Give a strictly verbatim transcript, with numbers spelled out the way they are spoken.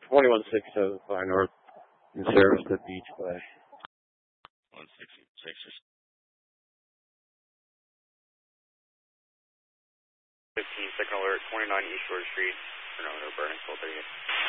twenty-one six seven five North in service to Beach Bay. one six six. fifteen, second alert, twenty-nine East Shore Street, Fernando, burning, twelve thirty-eight.